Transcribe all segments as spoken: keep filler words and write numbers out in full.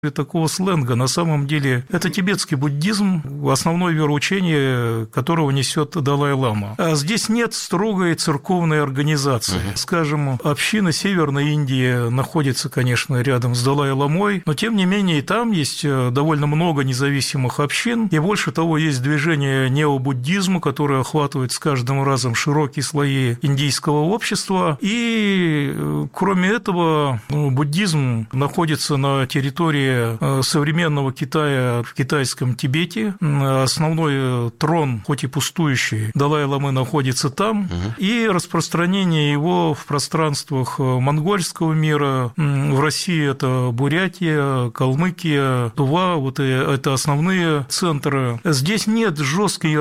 такого сленга. На самом деле это тибетский буддизм, основное вероучение которого несет Далай-лама. А здесь нет строгой церковной организации. Uh-huh. Скажем, община Северной Индии находится, конечно, рядом с Далай-ламой, но тем не менее и там есть довольно много независимых общин, и больше того, есть движение необуддизма, которое охватывает с каждым разом широкие слои индийского общества, и кроме этого буддизм находится на территории современного Китая, в китайском Тибете. Основной трон, хоть и пустующий, Далай-ламы находится там, угу. и распространение его в пространствах монгольского мира, в России это Бурятия, Калмыкия, Тува, вот это основные центры. Здесь нет жесткой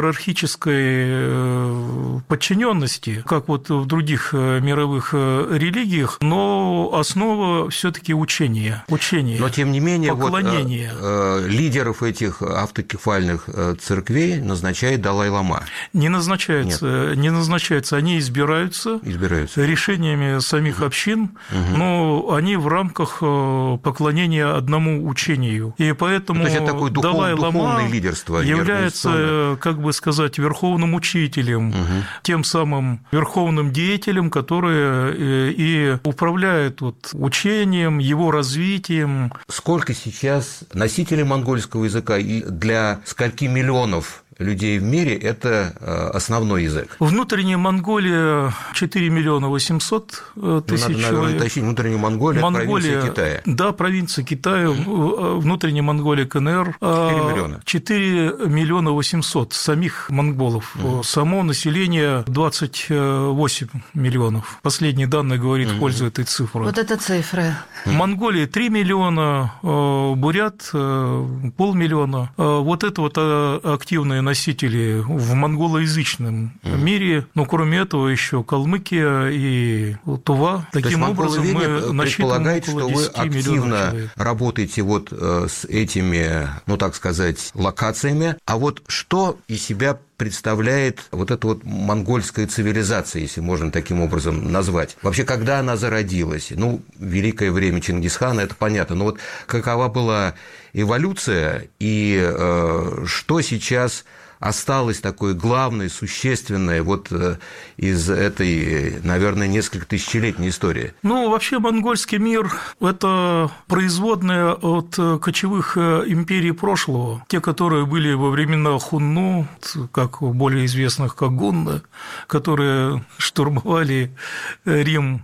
иерархической подчиненности, как вот в других мировых религиях, но основа все-таки учения. учения. Но тем не менее, поклонение. Вот, э, лидеров этих автокефальных церквей назначает Далай-лама. Не назначается, Нет. не назначается, они избираются, избираются. решениями самих общин, угу. но они в рамках поклонения одному учению. И поэтому ну, то есть это такое духов, Далай-лама лидерство является, как бы сказать, верховным учителем, угу. тем самым верховным деятелем, который и управляет вот учением, его развитием. Сколько сейчас носителей монгольского языка и для скольки миллионов людей в мире это основной язык? Внутренняя Монголия четыре миллиона восемьсот тысяч ну, надо, человек. Наверное, уточнить, внутренняя Монголия, Монголия провинция Китая. Да, провинция Китая, mm-hmm. внутренняя Монголия КНР. четыре миллиона. четыре миллиона восемьсот самих монголов. Mm-hmm. Само население двадцать восемь миллионов. Последние данные говорит mm-hmm. в пользу этой цифры. Вот это цифры. Mm-hmm. Монголия три миллиона, бурят полмиллиона. Вот это вот активные носители в монголоязычном mm. мире, но кроме этого еще Калмыкия и Тува. Таким образом, мы насчитываем около десять миллионов человек. Что вы активно работаете вот с этими, ну так сказать, локациями, а вот что из себя представляет вот эта вот монгольская цивилизация, если можно таким образом назвать. Вообще, когда она зародилась? Ну, великое время Чингисхана, это понятно, но вот какова была эволюция и э, что сейчас осталось такое главное, существенное вот из этой, наверное, несколько тысячелетней истории? Ну, вообще, монгольский мир – это производная от кочевых империй прошлого, те, которые были во времена Хунну, как более известных как гунны, которые штурмовали Рим.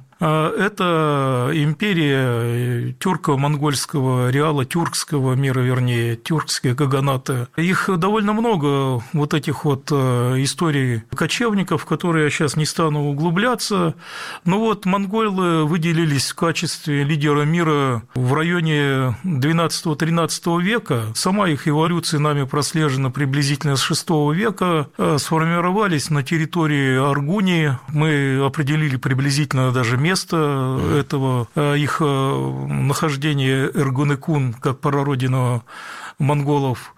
Это империя тюрко-монгольского реала, тюркского мира, вернее, тюркские каганаты. Их довольно много, вот этих вот историй кочевников, в которые я сейчас не стану углубляться. Но вот монголы выделились в качестве лидера мира в районе двенадцатого-тринадцатого века. Сама их эволюция нами прослежена приблизительно с шестого века. Сформировались на территории Аргунии. Мы определили приблизительно даже место этого их нахождения Эргунекун, как прародина монголов.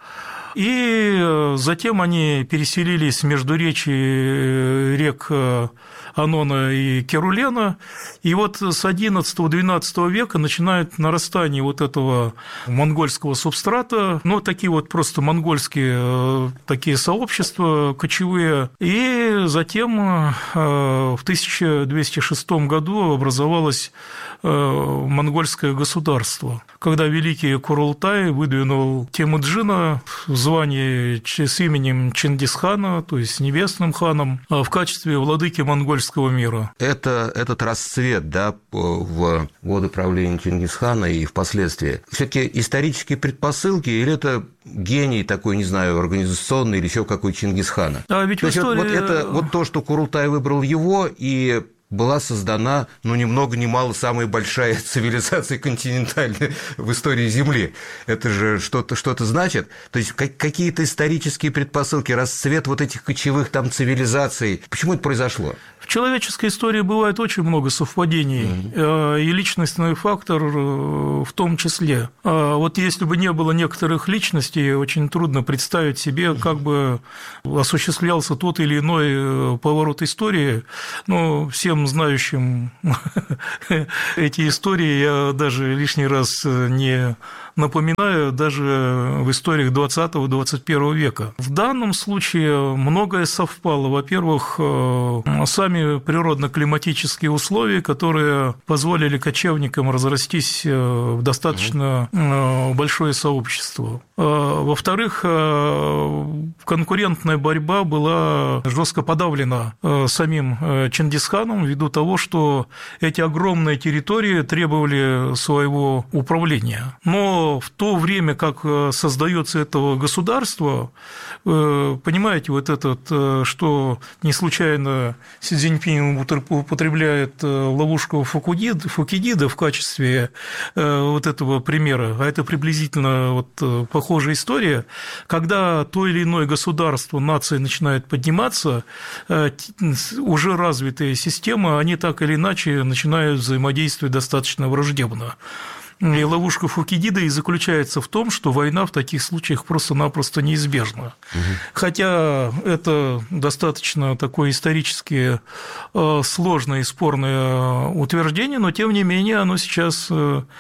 И затем они переселились в междуречье рек Анона и Керулена, и вот с одиннадцатого-двенадцатого века начинает нарастание вот этого монгольского субстрата, ну, такие вот просто монгольские такие сообщества кочевые, и затем в тысяча двести шестом году образовалось монгольское государство, когда великий Курултай выдвинул Темуджина в звании с именем Чингисхана, то есть небесным ханом, в качестве владыки монгольского мира. Это этот расцвет, да, в годы правления Чингисхана и впоследствии, все-таки исторические предпосылки или это гений такой, не знаю, организационный или еще какой Чингисхана? А ведь то истории... есть вот это вот то, что Курултай выбрал его, и была создана, ну, ни много ни мало, самая большая цивилизация континентальная в истории Земли. Это же что-то, что-то значит. То есть какие-то исторические предпосылки, расцвет вот этих кочевых там цивилизаций. Почему это произошло? В человеческой истории бывает очень много совпадений, mm-hmm. и личностный фактор в том числе. Вот если бы не было некоторых личностей, очень трудно представить себе, как бы осуществлялся тот или иной поворот истории. Но всем всем знающим эти истории я даже лишний раз не напоминаю, даже в историях двадцатого-двадцать первого века. В данном случае многое совпало. Во-первых, сами природно-климатические условия, которые позволили кочевникам разрастись в достаточно большое сообщество. Во-вторых, конкурентная борьба была жестко подавлена самим Чингисханом ввиду того, что эти огромные территории требовали своего управления. Но в то время, как создается это государство, понимаете, вот этот, что не случайно Си Цзиньпин употребляет ловушку Фукидида в качестве вот этого примера, а это приблизительно вот похожая история, когда то или иное государство, нация начинает подниматься, уже развитые системы, они так или иначе начинают взаимодействовать достаточно враждебно. И ловушка Фукидида и заключается в том, что война в таких случаях просто-напросто неизбежна. Угу. Хотя это достаточно такое исторически сложное и спорное утверждение, но тем не менее оно сейчас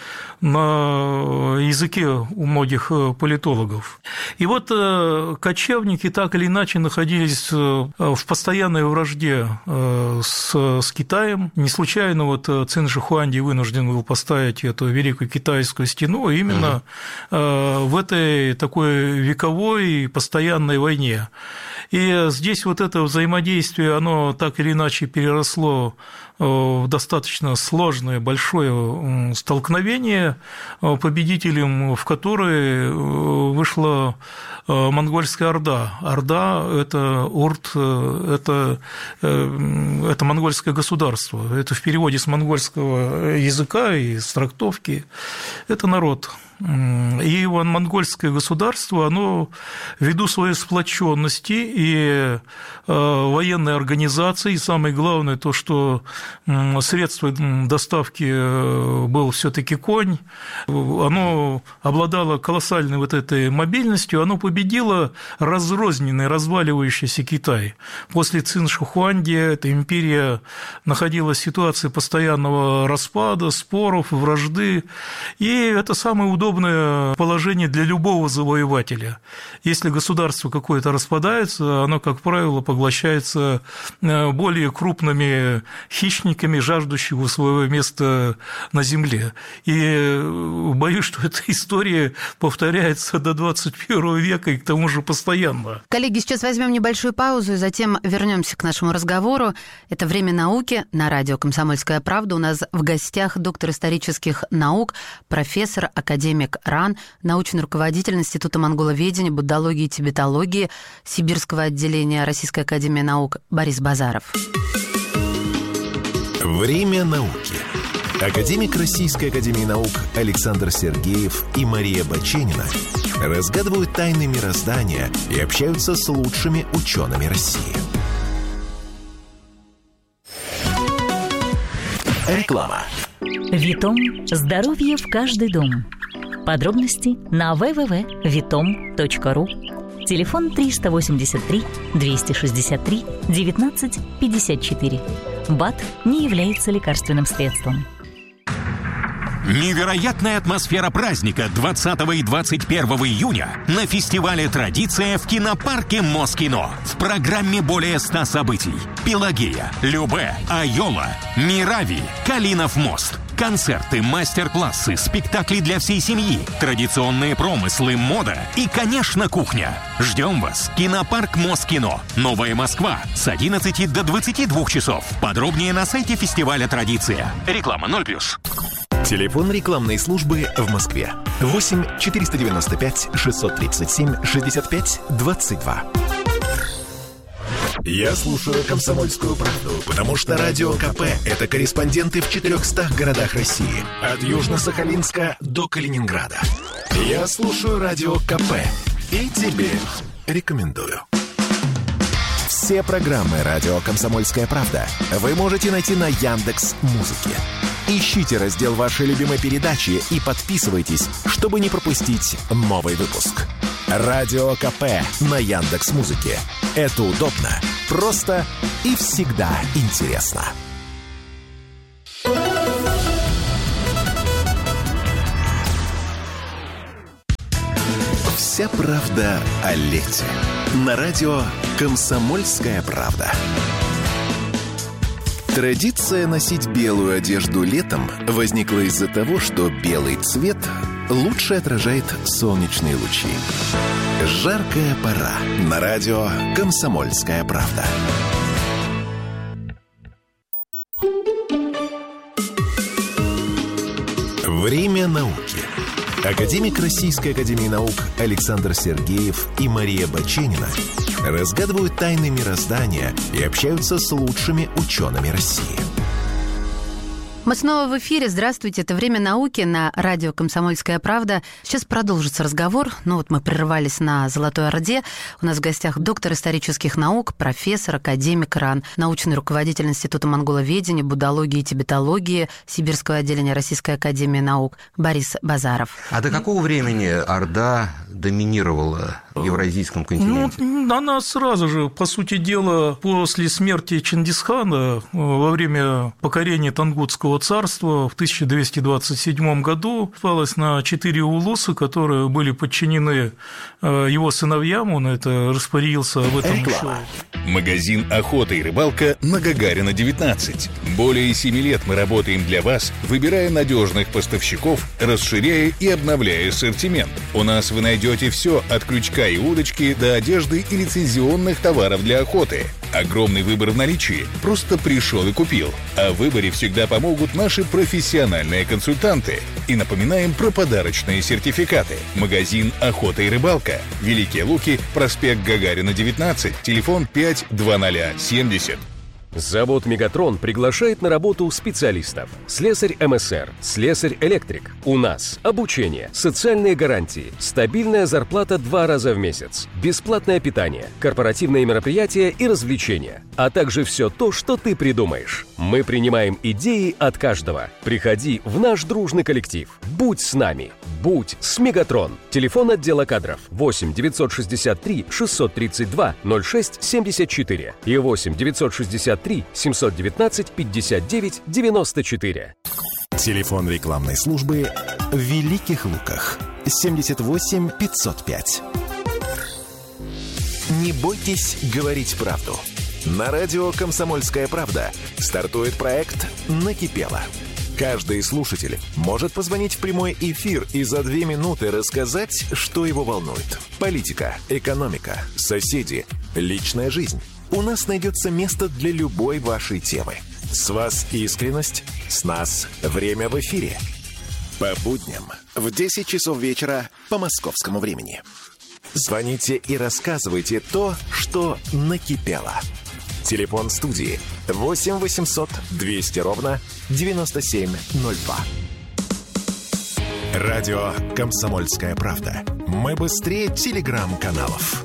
на языке у многих политологов. И вот кочевники так или иначе находились в постоянной вражде с, с Китаем. Не случайно вот Цин Ши Хуанди вынужден был поставить эту великую Китайскую стену именно uh-huh. в этой такой вековой постоянной войне. И здесь вот это взаимодействие, оно так или иначе переросло в достаточно сложное, большое столкновение, победителем в которое вышла монгольская орда. Орда – это урт, это, это монгольское государство. Это в переводе с монгольского языка и с трактовки – это народ. И монгольское государство, оно ввиду своей сплоченности и военной организации, и самое главное то, что средство доставки был все-таки конь, оно обладало колоссальной вот этой мобильностью, оно победило разрозненный, разваливающийся Китай. После Цин Ши Хуанди эта империя находилась в ситуации постоянного распада, споров, вражды, и это самое удобное положение для любого завоевателя. Если государство какое-то распадается, оно, как правило, поглощается более крупными хищниками, жаждущими своего места на земле. И боюсь, что эта история повторяется до двадцать первого века и к тому же постоянно. Коллеги, сейчас возьмем небольшую паузу и затем вернемся к нашему разговору. Это «Время науки» на радио «Комсомольская правда». У нас в гостях доктор исторических наук, профессор, академик РАН, научный руководитель Института монголоведения, буддологии и тибетологии Сибирского отделения Российской академии наук Борис Базаров. «Время науки». Академик Российской академии наук Александр Сергеев и Мария Баченина разгадывают тайны мироздания и общаются с лучшими учеными России. Реклама. Витом. Здоровье в каждый дом. Подробности на дабл ю дабл ю дабл ю точка витом точка ру. Телефон триста восемьдесят три двести шестьдесят три девятнадцать пятьдесят четыре. БАД не является лекарственным средством. Невероятная атмосфера праздника двадцатого и двадцать первого июня на фестивале «Традиция» в кинопарке Москино. В программе более ста событий. Пелагея, Любэ, Айола, Мирави, Калинов мост. Концерты, мастер-классы, спектакли для всей семьи, традиционные промыслы, мода и, конечно, кухня. Ждем вас. Кинопарк Москино. Новая Москва. С одиннадцати до двадцати двух часов. Подробнее на сайте фестиваля «Традиция». Реклама ноль плюс. Телефон рекламной службы в Москве. восемь четыреста девяносто пять шестьсот тридцать семь шестьдесят пять двадцать два. Я слушаю «Комсомольскую правду», потому что Радио КП – это корреспонденты в четырехстах городах России. От Южно-Сахалинска до Калининграда. Я слушаю Радио КП и тебе рекомендую. Все программы «Радио Комсомольская правда» вы можете найти на Яндекс.Музыке. Ищите раздел вашей любимой передачи и подписывайтесь, чтобы не пропустить новый выпуск. Радио КП на Яндекс.Музыке. Это удобно, просто и всегда интересно. Вся правда о лете. На радио «Комсомольская правда». Традиция носить белую одежду летом возникла из-за того, что белый цвет лучше отражает солнечные лучи. Жаркая пора. На радио «Комсомольская правда». Время науки. Академик Российской академии наук Александр Сергеев и Мария Баченина разгадывают тайны мироздания и общаются с лучшими учеными России. Мы снова в эфире. Здравствуйте. Это «Время науки» на радио «Комсомольская правда». Сейчас продолжится разговор. Ну вот мы прерывались на Золотой Орде. У нас в гостях доктор исторических наук, профессор, академик РАН, научный руководитель Института монголоведения, буддологии и тибетологии Сибирского отделения Российской академии наук Борис Базаров. А до какого времени Орда доминировала в Евразийском континенте? Ну, она сразу же, по сути дела, после смерти Чингисхана во время покорения Тангутского царства в тысяча двести двадцать седьмом году спалось на четыре улуса, которые были подчинены его сыновьям. Он это распорядился об этом еще. Магазин «Охота и рыбалка» на Гагарина, девятнадцать. Более семи лет мы работаем для вас, выбирая надежных поставщиков, расширяя и обновляя ассортимент. У нас вы найдете все от крючка и удочки до одежды и лицензионных товаров для охоты. Огромный выбор в наличии. Просто пришел и купил. О выборе всегда помогут наши профессиональные консультанты. И напоминаем про подарочные сертификаты. Магазин «Охота и рыбалка». Великие Луки, проспект Гагарина, девятнадцать, телефон пять два ноль семьдесят. Завод «Мегатрон» приглашает на работу специалистов. Слесарь МСР, слесарь-электрик. У нас обучение, социальные гарантии, стабильная зарплата два раза в месяц, бесплатное питание, корпоративные мероприятия и развлечения, а также все то, что ты придумаешь. Мы принимаем идеи от каждого. Приходи в наш дружный коллектив. Будь с нами. Будь с «Мегатрон». Телефон отдела кадров восемь девятьсот шестьдесят три шестьсот тридцать два ноль шесть семьдесят четыре и восемь девятьсот шестьдесят три семьсот девятнадцать пятьдесят девять девяносто четыре. Телефон рекламной службы в Великих Луках семьдесят восемь пятьсот пять. Не бойтесь говорить правду. На радио «Комсомольская правда» стартует проект «Накипело». Каждый слушатель может позвонить в прямой эфир и за две минуты рассказать, что его волнует. Политика, экономика, соседи, личная жизнь. У нас найдется место для любой вашей темы. С вас искренность, с нас время в эфире. По будням в десять часов вечера по московскому времени. Звоните и рассказывайте то, что накипело. Телефон студии восемь восемьсот двести ровно девяносто семь ноль два. Радио «Комсомольская правда». Мы быстрее телеграм-каналов.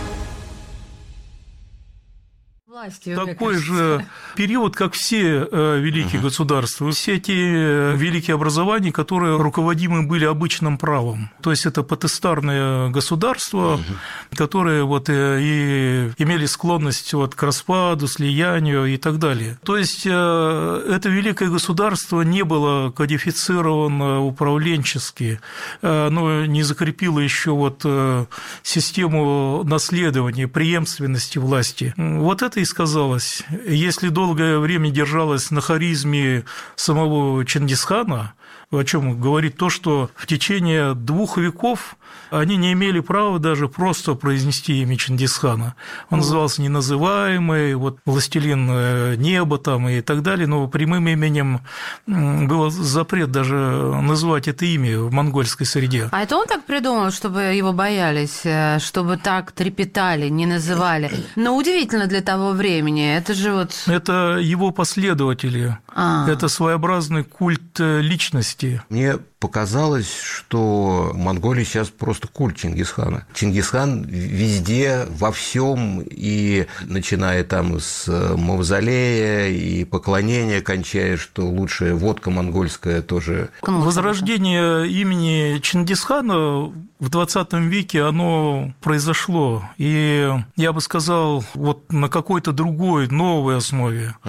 Такой же период, как все великие uh-huh. государства, все те великие образования, которые руководимы были обычным правом. То есть это потестарные государства, uh-huh. которые вот и имели склонность вот к распаду, слиянию и так далее. То есть это великое государство не было кодифицировано управленчески, оно не закрепило еще вот систему наследования, преемственности власти. Вот это и сказалось. Если долгое время держалось на харизме самого Чингисхана, о чем говорит то, что в течение двух веков они не имели права даже просто произнести имя Чингисхана. Он назывался неназываемый, вот властелин неба там и так далее, но прямым именем был запрет даже называть это имя в монгольской среде. А это он так придумал, чтобы его боялись, чтобы так трепетали, не называли? Но удивительно для того времени, это же вот… Это его последователи, а. это своеобразный культ личности. Мне показалось, что в Монголии сейчас просто культ Чингисхана. Чингисхан везде, во всем, и начиная там с мавзолея и поклонения, кончая, что лучшая водка монгольская тоже. Возрождение имени Чингисхана в двадцатом веке оно произошло, и я бы сказал, вот на какой-то другой, новой основе. Uh-huh.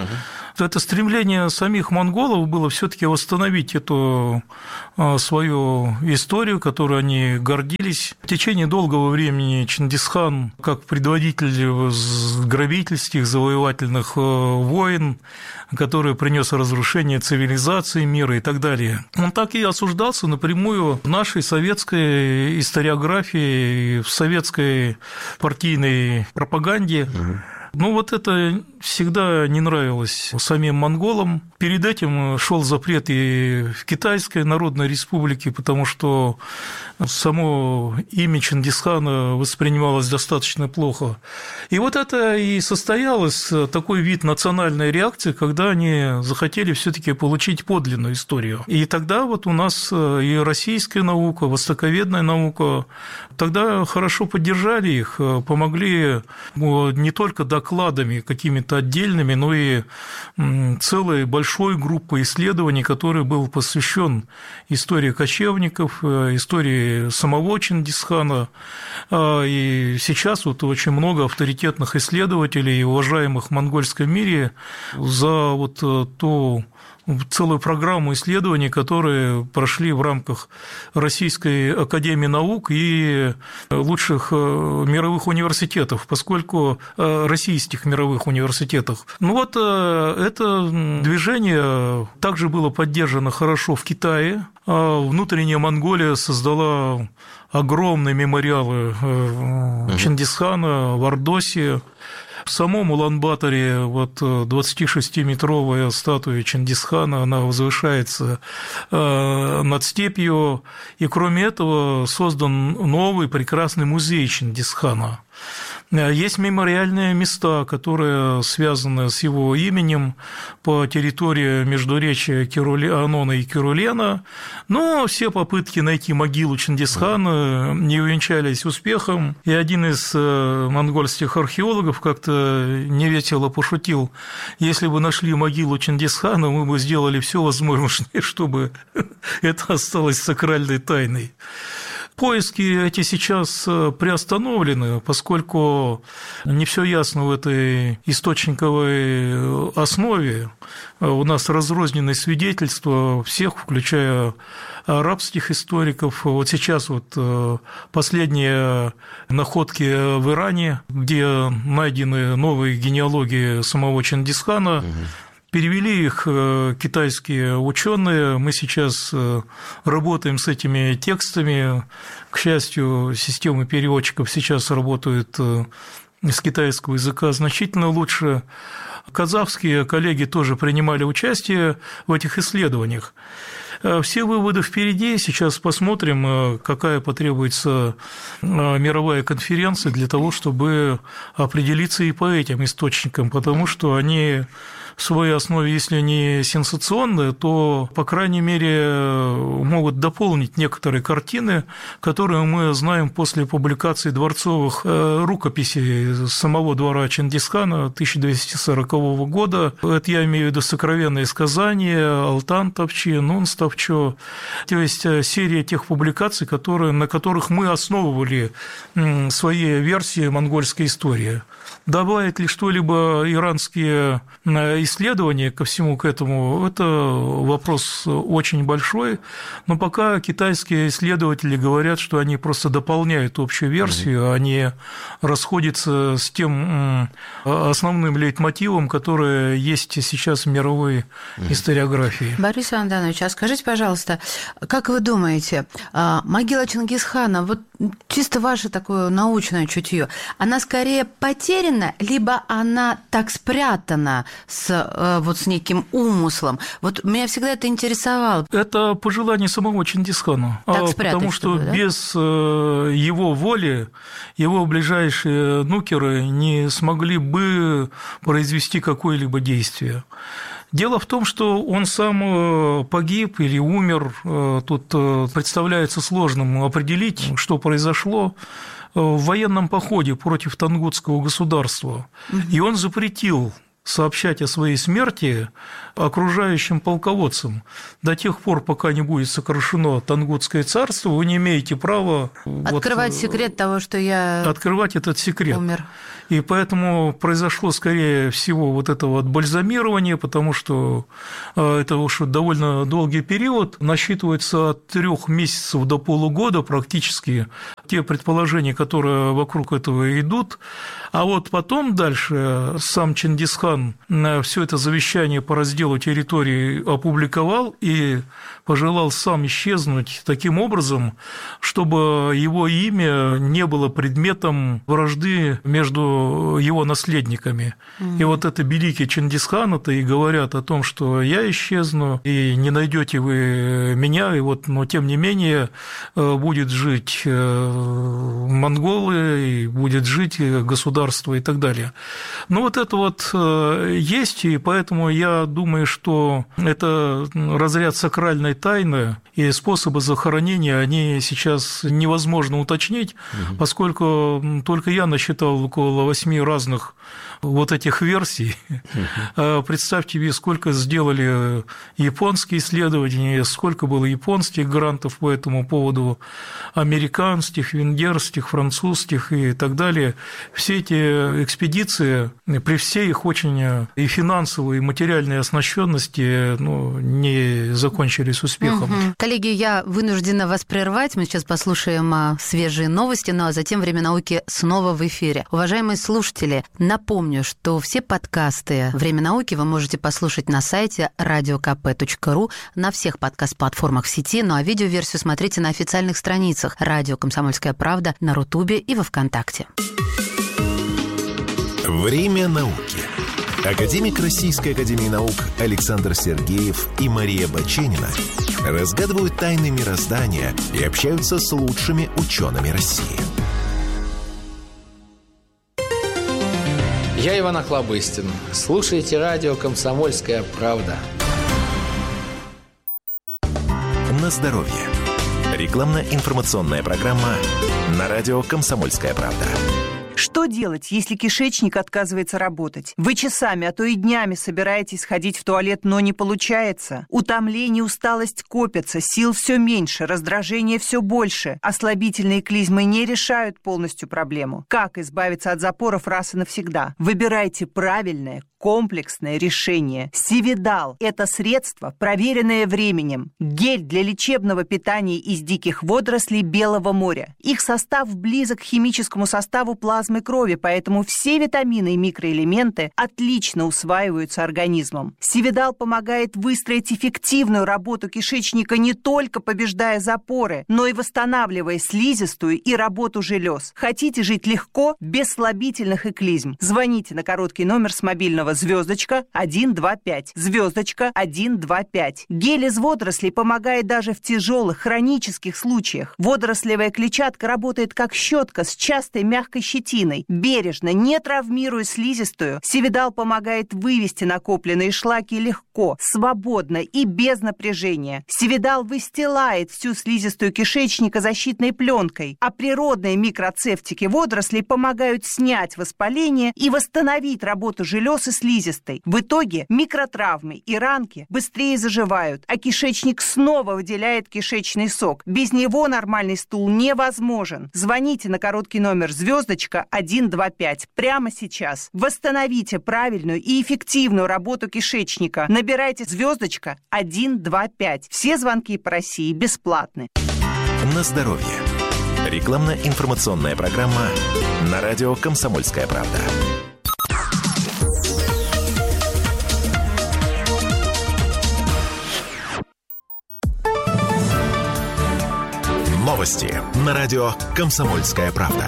Это стремление самих монголов было все-таки восстановить эту свою историю, которой они гордились. В течение долгого времени Чингисхан, как предводитель грабительских, завоевательных войн, который принес разрушение цивилизации, мира и так далее, он так и осуждался напрямую в нашей советской историографии, в советской партийной пропаганде. Ну, вот это всегда не нравилось самим монголам. Перед этим шел запрет и в Китайской Народной Республике, потому что само имя Чингисхана воспринималось достаточно плохо. И вот это и состоялось, такой вид национальной реакции, когда они захотели все-таки получить подлинную историю. И тогда вот у нас и российская наука, востоковедная наука, тогда хорошо поддержали их, помогли не только докладами какими-то отдельными, но и целой большой группой исследований, который был посвящен истории кочевников, истории самого Чингисхана. И сейчас вот очень много авторитетных исследователей и уважаемых в монгольском мире за вот ту целую программу исследований, которые прошли в рамках Российской академии наук и лучших мировых университетов, поскольку российских мировых университетов. Ну вот это движение также было поддержано хорошо в Китае. Внутренняя Монголия создала огромные мемориалы Чингисхана в Ордосе. В самом Улан-Баторе вот двадцатишестиметровая статуя Чингисхана, она возвышается над степью, и кроме этого создан новый прекрасный музей Чингисхана. Есть мемориальные места, которые связаны с его именем по территории междуречия Анона и Керулена, но все попытки найти могилу Чингисхана не увенчались успехом, и один из монгольских археологов как-то невесело пошутил: если бы нашли могилу Чингисхана, мы бы сделали все возможное, чтобы это осталось сакральной тайной. Поиски эти сейчас приостановлены, поскольку не все ясно в этой источниковой основе. У нас разрознены свидетельства всех, включая арабских историков. Вот сейчас вот последние находки в Иране, где найдены новые генеалогии самого Чингисхана. Перевели их китайские ученые. Мы сейчас работаем с этими текстами. К счастью, системы переводчиков сейчас работают с китайского языка значительно лучше. Казахские коллеги тоже принимали участие в этих исследованиях. Все выводы впереди. Сейчас посмотрим, какая потребуется мировая конференция для того, чтобы определиться и по этим источникам, потому что они в своей основе, если не сенсационные, то, по крайней мере, могут дополнить некоторые картины, которые мы знаем после публикации дворцовых рукописей самого двора Чингисхана тысяча двести сорокового года. Это я имею в виду сокровенные сказания, Алтан Топчи, Нунс Топчо, то есть серия тех публикаций, которые, на которых мы основывали свои версии монгольской истории. Добавить ли что-либо иранские исследования ко всему к этому, это вопрос очень большой, но пока китайские исследователи говорят, что они просто дополняют общую версию, mm-hmm. они расходятся с тем основным лейтмотивом, который есть сейчас в мировой mm-hmm. историографии. Борис Анданович, а скажите, пожалуйста, как вы думаете, могила Чингисхана, вот чисто ваше такое научное чутье, она скорее потеряна, либо она так спрятана с, вот, с неким умыслом? Вот меня всегда это интересовало. Это пожелание самого Чингисхана, так спрятать, потому что чтобы, да? без его воли его ближайшие нукеры не смогли бы произвести какое-либо действие. Дело в том, что он сам погиб или умер, тут представляется сложным определить, что произошло в военном походе против тангутского государства, и он запретил сообщать о своей смерти окружающим полководцам. До тех пор, пока не будет сокращено Тангутское царство, вы не имеете права открывать вот, секрет того, что я открывать этот секрет. Умер. И поэтому произошло, скорее всего, вот это вот бальзамирование, потому что это уж довольно долгий период, насчитывается от трех месяцев до полугода практически те предположения, которые вокруг этого идут. А вот потом дальше сам Чингисхан все это завещание по разделу территории опубликовал и пожелал сам исчезнуть таким образом, чтобы его имя не было предметом вражды между его наследниками. Mm-hmm. И вот это великий Чингисхан-то и говорят о том, что я исчезну, и не найдете вы меня, и вот, но тем не менее будет жить монголы, и будет жить государство и так далее. Но вот это вот есть, и поэтому я думаю, что это разряд сакральной тайны, и способы захоронения, они сейчас невозможно уточнить, угу. поскольку только я насчитал около восьми разных вот этих версий. Угу. Представьте себе, сколько сделали японские исследования, сколько было японских грантов по этому поводу, американских, венгерских, французских и так далее. Все эти экспедиции, при всей их очень и финансовой, и материальной оснащенности, ну, не закончились успехом. Угу. Коллеги, я вынуждена вас прервать. Мы сейчас послушаем свежие новости, ну а затем «Время науки» снова в эфире. Уважаемые слушатели, напомню, что все подкасты «Время науки» вы можете послушать на сайте радио ка пэ точка ру, на всех подкаст-платформах в сети, ну а видеоверсию смотрите на официальных страницах «Радио Комсомольская правда» на Рутубе и во Вконтакте. «Время науки». Академик Российской академии наук Александр Сергеев и Мария Баченина разгадывают тайны мироздания и общаются с лучшими учеными России. Я Иван Охлобыстин. Слушайте радио «Комсомольская правда». На здоровье. Рекламно-информационная программа на радио «Комсомольская правда». Что делать, если кишечник отказывается работать? Вы часами, а то и днями собираетесь ходить в туалет, но не получается. Утомление, усталость копятся, сил все меньше, раздражение все больше. Ослабительные клизмы не решают полностью проблему. Как избавиться от запоров раз и навсегда? Выбирайте правильное, комплексное решение. Сивидал – это средство, проверенное временем. Гель для лечебного питания из диких водорослей Белого моря. Их состав близок к химическому составу плазмы крови, поэтому все витамины и микроэлементы отлично усваиваются организмом. Сивидал помогает выстроить эффективную работу кишечника, не только побеждая запоры, но и восстанавливая слизистую и работу желез. Хотите жить легко, без слабительных и клизм? Звоните на короткий номер с мобильного звездочка один два пять, звездочка один два пять. Гель из водорослей помогает даже в тяжелых хронических случаях. Водорослевая клетчатка работает как щетка с частой мягкой щетиной. Бережно, не травмируя слизистую, Сивидал помогает вывести накопленные шлаки легко, свободно и без напряжения. Сивидал выстилает всю слизистую кишечника защитной пленкой, а природные микроцефтики водорослей помогают снять воспаление и восстановить работу желез и слизистой. В итоге микротравмы и ранки быстрее заживают, а кишечник снова выделяет кишечный сок. Без него нормальный стул невозможен. Звоните на короткий номер звездочка один два пять прямо сейчас. Восстановите правильную и эффективную работу кишечника. Набирайте звездочка один два пять. Все звонки по России бесплатны. На здоровье. Рекламно-информационная программа на радио «Комсомольская правда». Новости на радио «Комсомольская правда».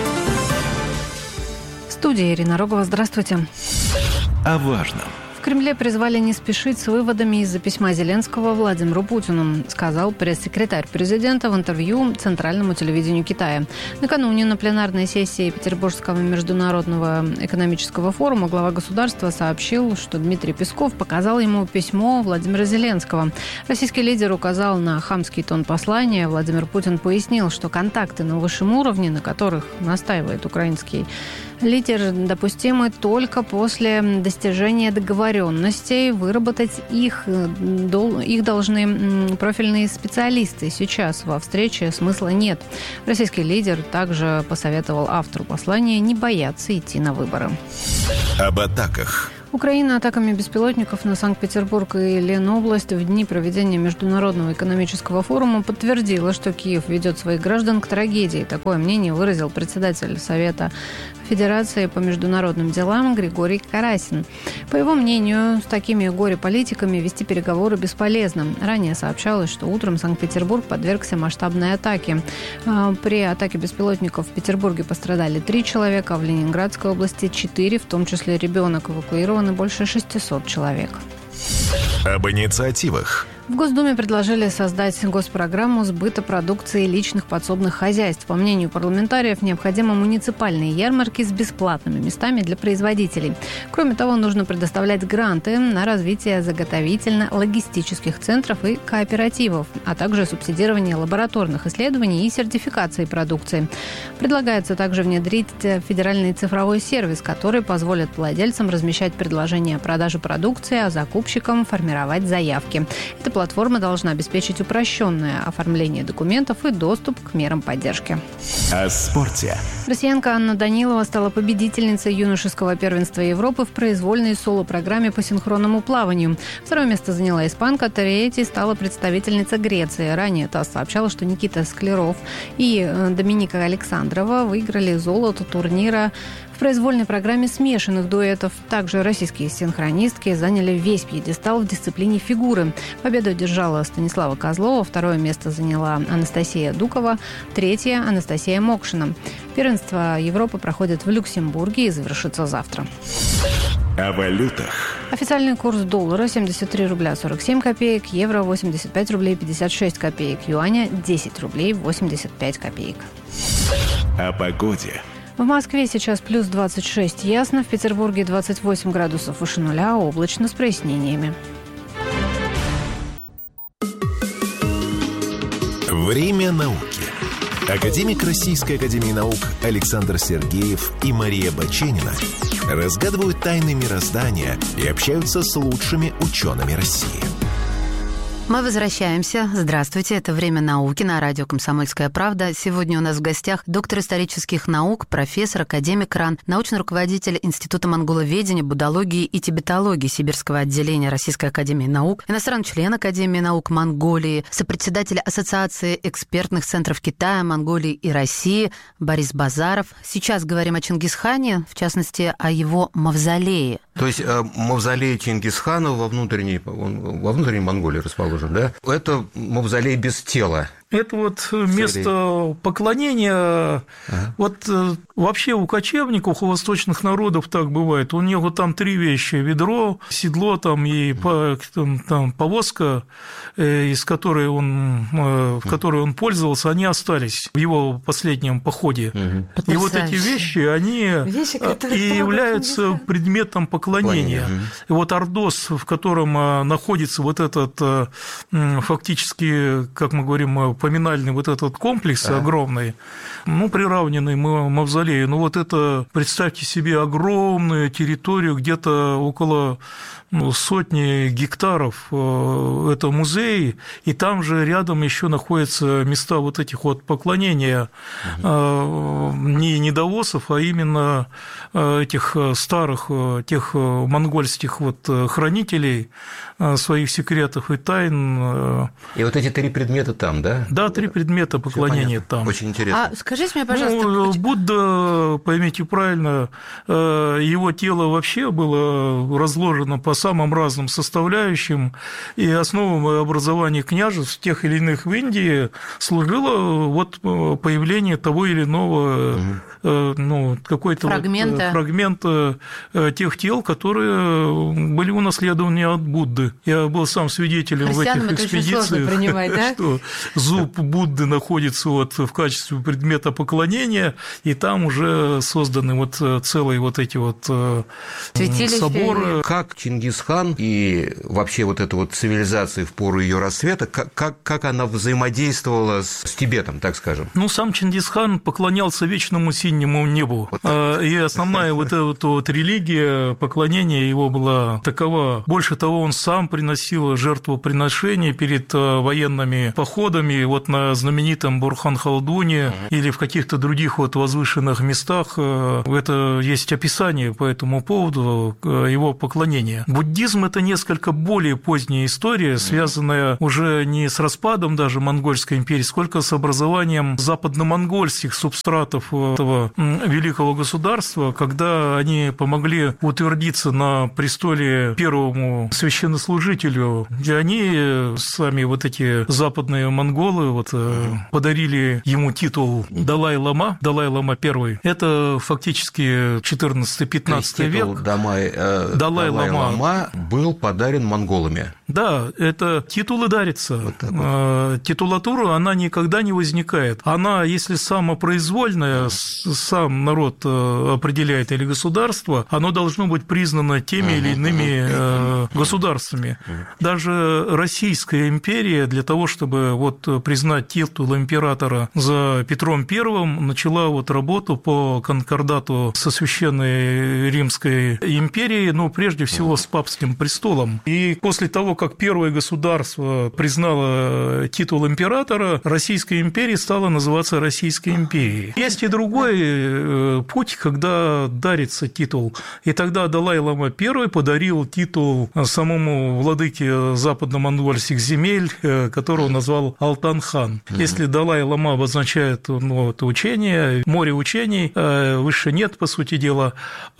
Студия Ирина Рогова. Здравствуйте. О важном. В Кремле призвали не спешить с выводами из-за письма Зеленского Владимиру Путину, сказал пресс-секретарь президента в интервью Центральному телевидению Китая. Накануне на пленарной сессии Петербургского международного экономического форума глава государства сообщил, что Дмитрий Песков показал ему письмо Владимира Зеленского. Российский лидер указал на хамский тон послания. Владимир Путин пояснил, что контакты на высшем уровне, на которых настаивает украинский Лидер допустимы только после достижения договоренностей. Выработать их, их должны профильные специалисты. Сейчас во встрече смысла нет. Российский лидер также посоветовал автору послания не бояться идти на выборы. Об атаках. Украина атаками беспилотников на Санкт-Петербург и Ленобласть в дни проведения Международного экономического форума подтвердила, что Киев ведет своих граждан к трагедии. Такое мнение выразил председатель Совета Федерации по международным делам Григорий Карасин. По его мнению, с такими горе-политиками вести переговоры бесполезно. Ранее сообщалось, что утром Санкт-Петербург подвергся масштабной атаке. При атаке беспилотников в Петербурге пострадали три человека, а в Ленинградской области четыре, в том числе ребенок. Эвакуированы больше шестисот человек. Об инициативах. В Госдуме предложили создать госпрограмму сбыта продукции личных подсобных хозяйств. По мнению парламентариев, необходимы муниципальные ярмарки с бесплатными местами для производителей. Кроме того, нужно предоставлять гранты на развитие заготовительно-логистических центров и кооперативов, а также субсидирование лабораторных исследований и сертификации продукции. Предлагается также внедрить федеральный цифровой сервис, который позволит владельцам размещать предложения о продаже продукции, а закупщикам формировать заявки. Это платформа должна обеспечить упрощенное оформление документов и доступ к мерам поддержки. О спорте. Россиянка Анна Данилова стала победительницей юношеского первенства Европы в произвольной соло-программе по синхронному плаванию. Второе место заняла испанка, третьей стала представительница Греции. Ранее ТАСС сообщала, что Никита Скляров и Доминика Александрова выиграли золото турнира в произвольной программе смешанных дуэтов. Также российские синхронистки заняли весь пьедестал в дисциплине фигуры. Победу одержала Станислава Козлова, второе место заняла Анастасия Дукова, третье – Анастасия Мокшина. Первенство Европы проходит в Люксембурге и завершится завтра. О валютах. Официальный курс доллара семьдесят три рубля сорок семь копеек, евро восемьдесят пять рублей пятьдесят шесть копеек, юаня десять рублей восемьдесят пять копеек. О погоде. В Москве сейчас плюс двадцать шесть ясно, в Петербурге двадцать восемь градусов выше нуля, облачно с прояснениями. Время науки. Академик Российской академии наук Александр Сергеев и Мария Баченина разгадывают тайны мироздания и общаются с лучшими учеными России. Мы возвращаемся. Здравствуйте. Это «Время науки» на радио «Комсомольская правда». Сегодня у нас в гостях доктор исторических наук, профессор, академик РАН, научный руководитель Института монголоведения, буддологии и тибетологии Сибирского отделения Российской академии наук, иностранный член Академии наук Монголии, сопредседатель Ассоциации экспертных центров Китая, Монголии и России Борис Базаров. Сейчас говорим о Чингисхане, в частности, о его мавзолее. То есть мавзолей Чингисхана во внутренней, во внутренней Монголии расположен, да? Это мавзолей без тела. Это вот место поклонения. Ага. Вот вообще у кочевников, у восточных народов так бывает. У него там три вещи: ведро, седло там, и там, там, повозка, из которой он, в которой он пользовался, они остались в его последнем походе. Угу. И вот эти вещи, они вещи, и являются предметом поклонения. Угу. И вот Ордос, в котором находится вот этот фактически, как мы говорим, поминальный вот этот комплекс а. огромный, ну, приравненный мавзолею, ну, вот это, представьте себе, огромную территорию, где-то около ну, сотни гектаров, это музей, и там же рядом еще находятся места вот этих вот поклонения угу. не недовосов, а именно этих старых, тех монгольских вот хранителей своих секретов и тайн. И вот эти три предмета там, да? Да, три предмета поклонения там. Очень интересно. А скажите мне, пожалуйста... Ну, Будда, поймите правильно, его тело вообще было разложено по самым разным составляющим, и основой образования княжеств тех или иных в Индии служило вот появление того или иного угу. ну, какой-то фрагмента. Вот фрагмента тех тел, которые были унаследованы от Будды. Я был сам свидетелем в этих экспедициях, да? что зуб Будды находится вот в качестве предмета поклонения, и там уже созданы вот целые вот эти вот Святилище. соборы. Как Чингисхан и вообще вот эта вот цивилизация в пору ее расцвета, как, как, как она взаимодействовала с, с Тибетом, так скажем? Ну, сам Чингисхан поклонялся вечному сиянию синему небу. Вот и основная вот эта вот религия, поклонение его была такова. Больше того, он сам приносил жертвоприношения перед военными походами, вот на знаменитом Бурхан-Халдуне или в каких-то других вот возвышенных местах. Это есть описание по этому поводу его поклонения. Буддизм – это несколько более поздняя история, связанная уже не с распадом даже Монгольской империи, сколько с образованием западно-монгольских субстратов этого великого государства, когда они помогли утвердиться на престоле первому священнослужителю. И они, сами вот эти западные монголы, вот, подарили ему титул Далай-лама, Далай-лама первый. Это фактически четырнадцатый-пятнадцатый век. Дамай, э, Далай-лама Далай был подарен монголами. Да, это титулы дарятся. Вот вот. Титулатура, она никогда не возникает. Она, если самопроизвольная, сам народ определяет или государство, оно должно быть признано теми или иными государствами. Даже Российская империя для того, чтобы вот признать титул императора за Петром Первым, начала вот работу по конкордату со Священной Римской империей, ну, прежде всего, с папским престолом. И после того, как первое государство признало титул императора, Российская империя стала называться Российской империей. Есть и другой путь, когда дарится титул. И тогда Далай-лама I подарил титул самому владыке западно-монгольских земель, которого назвал Алтан-хан. Если Далай-лама обозначает, ну, это учение, море учений, выше нет, по сути дела,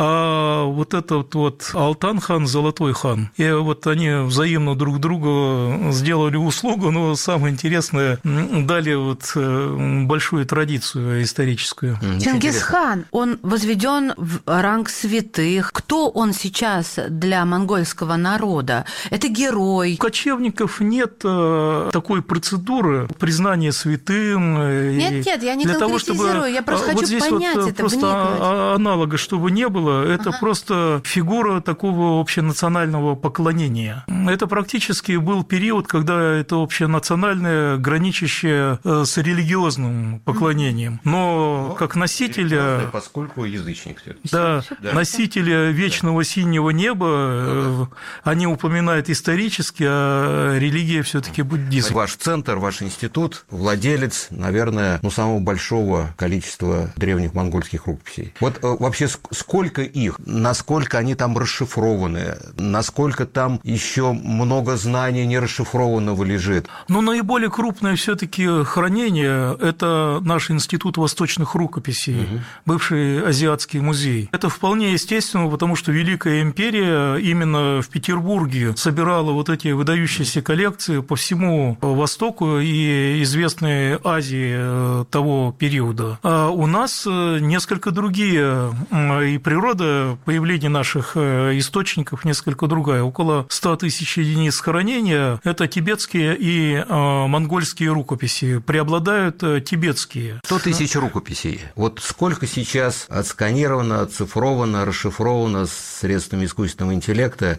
а вот этот вот Алтан-хан – золотой хан. И вот они взаимно друг другу сделали услугу, но самое интересное, дали вот большую традицию историческую. Чингисхан, он возведен в ранг святых. Кто он сейчас для монгольского народа? Это герой. У кочевников нет такой процедуры признания святым. Нет, нет, я не для конкретизирую, того, чтобы... я просто вот хочу здесь понять вот это, просто вникнуть. Аналога, чтобы не было, это ага. просто фигура такого общенационального поклонения. Это практически был период, когда это общенациональное, граничащее с религиозным поклонением. Но как носителя... Поскольку язычник. Да, да, носителя вечного синего неба, да. они упоминают исторически, а религия все-таки буддизм. Ваш центр, ваш институт, владелец, наверное, ну, самого большого количества древних монгольских рукописей. Вот вообще сколько их, насколько они там расшифрованы, насколько там еще много знаний нерасшифрованного лежит? Ну, наиболее крупное все-таки хранение – это наш институт восточных рукописей, угу. бывший Азиатский музей. Это вполне естественно, потому что Великая империя именно в Петербурге собирала вот эти выдающиеся коллекции по всему Востоку и известной Азии того периода. А у нас несколько другие, и природа появления наших источников несколько другая. Около ста тысяч единиц хранения – это тибетские и монгольские рукописи. Преобладают тибетские. сто тысяч рукописей. Вот сколько сейчас отсканировано, оцифровано, расшифровано средствами искусственного интеллекта,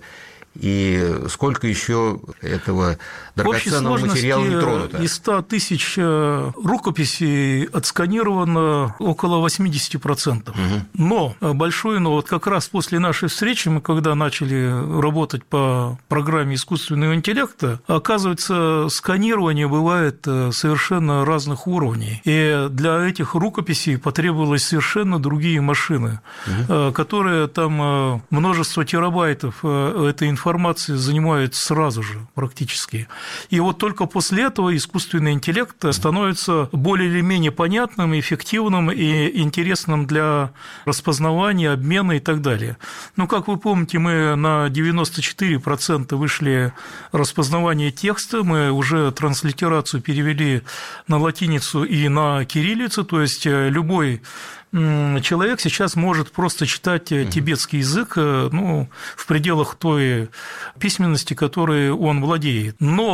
и сколько еще этого драгоценного материала не тронуто? Из ста тысяч рукописей отсканировано около восемьдесят процентов. Угу. Но, большое но, вот как раз после нашей встречи, мы когда начали работать по программе искусственного интеллекта, оказывается, сканирование бывает совершенно разных уровней. И для этих рукописей потребовалось совершенно другие машины, угу. которые там множество терабайтов этой информации информации занимает сразу же практически. И вот только после этого искусственный интеллект становится более или менее понятным, эффективным и интересным для распознавания, обмена и так далее. Ну, как вы помните, мы на девяносто четыре процента вышли распознавание текста, мы уже транслитерацию перевели на латиницу и на кириллицу, то есть любой человек сейчас может просто читать тибетский язык, ну, в пределах той письменности, которой он владеет. Но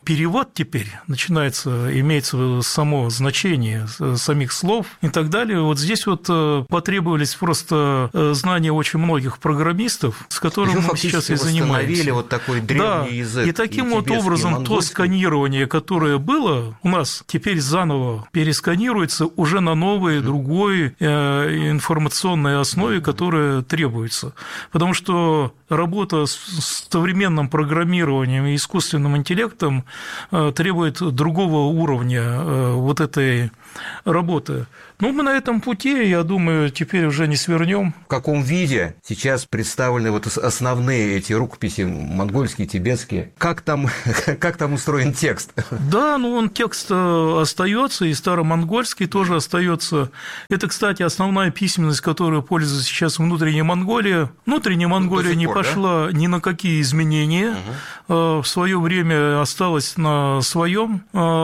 перевод теперь начинается, имеется само значение самих слов и так далее. Вот здесь вот потребовались просто знания очень многих программистов, с которыми мы сейчас и занимаемся. Вот такой древний да. язык. И таким и вот образом то сканирование, которое было у нас, теперь заново пересканируется уже на новой, другой информационной основе, которая требуется. Потому что работа с современным программированием и искусственным интеллектом требует другого уровня вот этой работы. Ну, мы на этом пути, я думаю, теперь уже не свернем. В каком виде сейчас представлены вот основные эти рукописи, монгольские, тибетские? Как там, как там устроен текст? Да, ну, он текст остается, и старомонгольский тоже остается. Это, кстати, основная письменность, которой пользуется сейчас внутренняя Монголия. Внутренняя Монголия не пор, пошла да? ни на какие изменения. Угу. В свое время осталась на своем.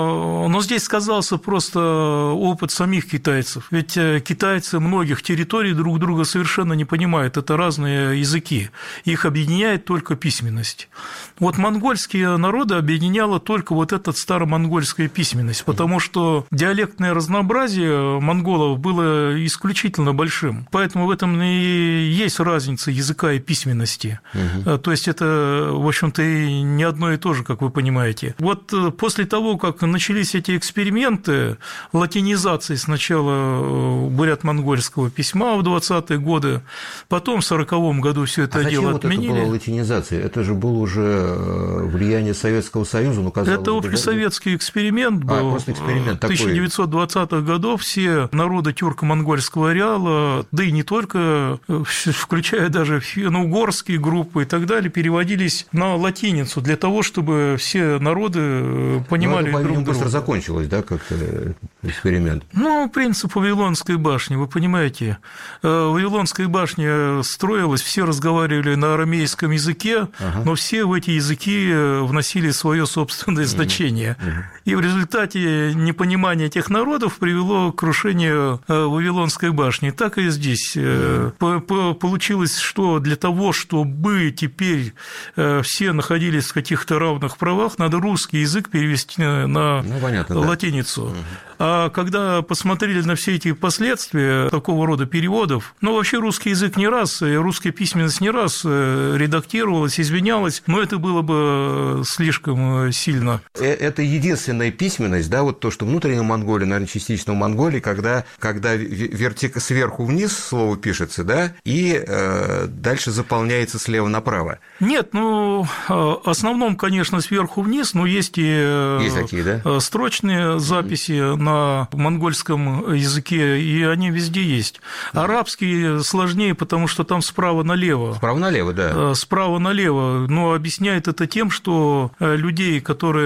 Но здесь сказался просто опыт самих китайцев. Ведь китайцы многих территорий друг друга совершенно не понимают, это разные языки, их объединяет только письменность. Вот монгольские народы объединяла только вот эта старомонгольская письменность, потому что диалектное разнообразие монголов было исключительно большим, поэтому в этом и есть разница языка и письменности. Угу. То есть это, в общем-то, и не одно и то же, как вы понимаете. Вот после того, как начались эти эксперименты латинизации сначала бурят-монгольского письма в двадцатые годы, потом в сороковом году все это а дело вот отменили. Это была латинизация? Это же было уже влияние Советского Союза. Ну, это общесоветский эксперимент был. А, просто эксперимент такой. тысяча девятьсот двадцатых годов все народы тюрко-монгольского ареала, да и не только, включая даже финно-угорские группы и так далее, переводились на латиницу для того, чтобы все народы понимали друг друга. быстро закончилось, да, как-то эксперимент? Ну, принцип Вавилонской башни, вы понимаете, Вавилонская башня строилась, все разговаривали на арамейском языке, ага. но все в эти языки вносили свое собственное значение. Ага. И в результате непонимания этих народов привело к крушению Вавилонской башни. Так и здесь. Ага. Получилось, что для того, чтобы теперь все находились в каких-то равных правах, надо русский язык перевести на ну, понятно, латиницу. Да. А когда посмотрели на все эти последствия такого рода переводов, ну, вообще русский язык не раз, русская письменность не раз редактировалась, изменялась, но это было бы слишком сильно. Это единственная письменность, да, вот то, что внутренняя Монголия, наверное, частично в Монголии, когда, когда вертика сверху вниз слово пишется, да, и э, дальше заполняется слева направо. Нет, ну, в основном, конечно, сверху вниз, но есть и есть такие, да? строчные записи на монгольском языке, и они везде есть. Арабский сложнее, потому что там справа налево. Справа налево, да. Справа налево, но объясняет это тем, что людей,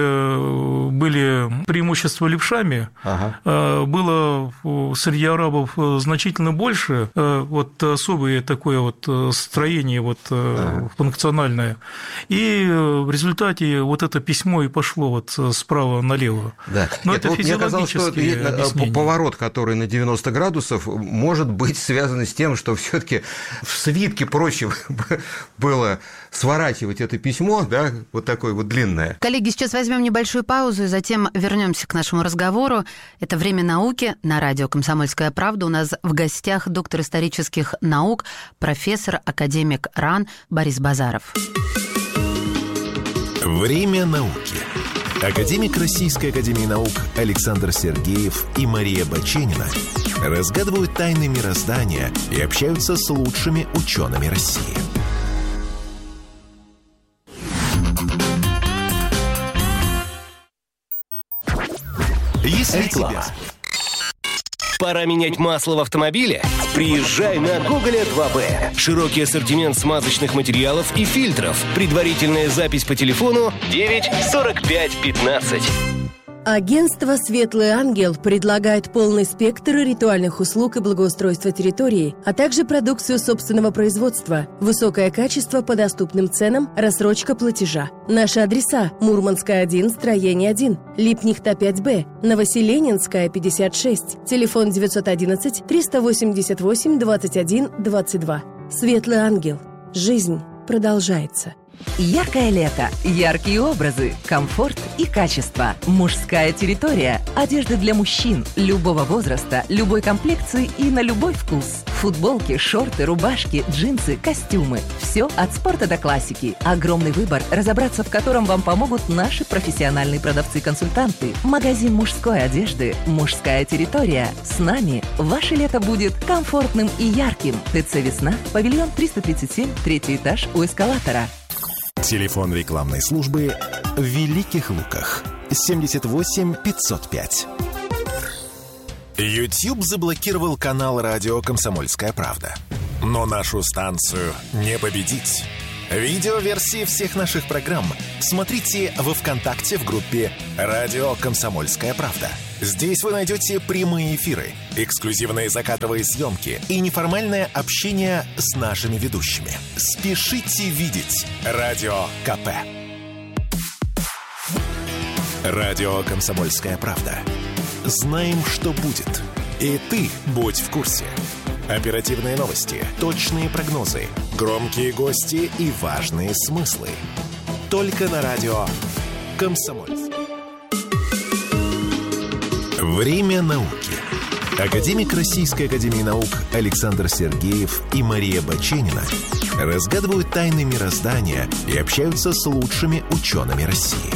которые были преимущество левшами, ага. было среди арабов значительно больше, вот особое такое вот строение вот ага. функциональное, и в результате вот это письмо и пошло вот справа налево. Да. Но Нет, это вот физиологически. Поворот, который на девяносто градусов, может быть связан с тем, что все-таки в свитке проще было сворачивать это письмо, да, вот такое вот длинное. Коллеги, сейчас возьмем небольшую паузу и затем вернемся к нашему разговору. Это «Время науки» на радио «Комсомольская правда». У нас в гостях доктор исторических наук, профессор, академик РАН Борис Базаров. «Время науки». Академик Российской академии наук Александр Сергеев и Мария Баченина разгадывают тайны мироздания и общаются с лучшими учеными России. Если реклама. Пора менять масло в автомобиле? Приезжай на Гоголя два бэ. Широкий ассортимент смазочных материалов и фильтров. Предварительная запись по телефону девять сорок пять пятнадцать. Агентство «Светлый ангел» предлагает полный спектр ритуальных услуг и благоустройства территории, а также продукцию собственного производства, высокое качество по доступным ценам, рассрочка платежа. Наши адреса: Мурманская, один, строение один, Липнихта, пять бэ, Новоселенинская, пятьдесят шесть, телефон девятьсот одиннадцать триста восемьдесят восемь двадцать один двадцать два. «Светлый ангел». Жизнь продолжается. Яркое лето, яркие образы, комфорт и качество. Мужская территория. Одежда для мужчин любого возраста, любой комплекции и на любой вкус. Футболки, шорты, рубашки, джинсы, костюмы. Все от спорта до классики. Огромный выбор, разобраться в котором вам помогут наши профессиональные продавцы-консультанты. Магазин мужской одежды «Мужская территория». С нами ваше лето будет комфортным и ярким. ТЦ «Весна», павильон триста тридцать семь, третий этаж у эскалатора. Телефон рекламной службы в Великих Луках. семьдесят восемь пятьсот пять. YouTube заблокировал канал радио «Комсомольская правда». Но нашу станцию не победить. Видеоверсии всех наших программ смотрите во ВКонтакте в группе «Радио Комсомольская правда». Здесь вы найдете прямые эфиры, эксклюзивные закадровые съемки и неформальное общение с нашими ведущими. Спешите видеть Радио КП. Радио «Комсомольская правда». Знаем, что будет. И ты будь в курсе. Оперативные новости, точные прогнозы, громкие гости и важные смыслы. Только на радио «Комсомольск». Время науки. Академик Российской академии наук Александр Сергеев и Мария Баченина разгадывают тайны мироздания и общаются с лучшими учеными России.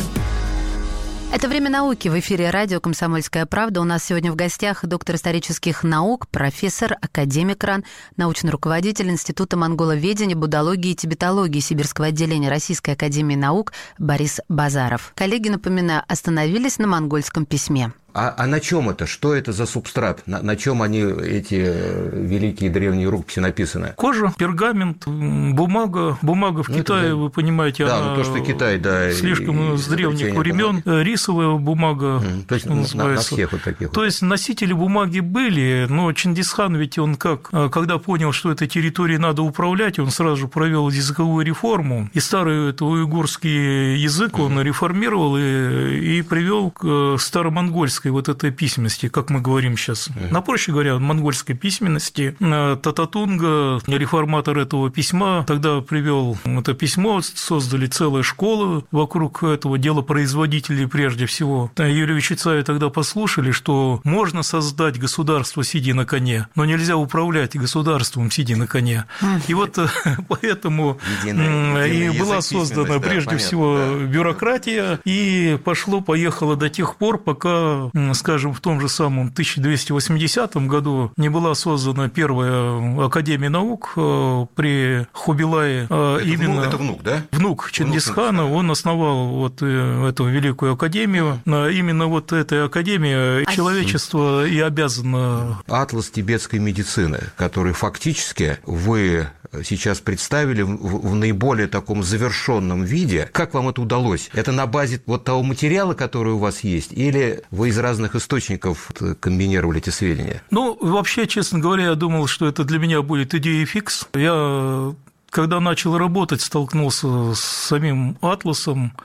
Это «Время науки» в эфире радио «Комсомольская правда». У нас сегодня в гостях доктор исторических наук, профессор, академик РАН, научный руководитель Института монголоведения, буддологии и тибетологии Сибирского отделения Российской академии наук Борис Базаров. Коллеги, напоминаю, остановились на монгольском письме. А, а на чем это? Что это за субстрат? На, на чем они, эти великие древние рукописи, написаны? Кожа, пергамент, бумага. Бумага в ну, Китае, это... вы понимаете, да, она ну, то, что Китай, да, слишком с древних времен. Рисовая бумага, mm, то есть на, на всех вот таких. То есть носители бумаги были, но Чингисхан ведь он как, когда понял, что этой территорией надо управлять, он сразу же провел языковую реформу, и старый это, уйгурский язык он mm. реформировал и, и привел к старомонгольской вот этой письменности, как мы говорим сейчас. Mm-hmm. На проще говоря, монгольской письменности. Тататунга, реформатор этого письма, тогда привел это письмо, создали целую школу вокруг этого делопроизводителей прежде всего. Юрия Чицая тогда послушали, что можно создать государство, сидя на коне, но нельзя управлять государством, сидя на коне. Mm-hmm. И вот поэтому Единая, и была создана да, прежде понятно, всего да. бюрократия, и пошло-поехало до тех пор, пока, скажем, в том же самом тысяча двести восьмидесятом году не была создана первая академия наук при Хубилае. Это именно внук, это внук, да? Внук Чингисхана, он основал вот эту великую академию. Именно вот этой академии человечество и обязано. Атлас тибетской медицины, который фактически вы сейчас представили в, в наиболее таком завершенном виде. Как вам это удалось? Это на базе вот того материала, который у вас есть, или вы из разных источников комбинировали эти сведения? Ну, вообще, честно говоря, я думал, что это для меня будет идея фикс. Я, когда начал работать, столкнулся с самим атласом,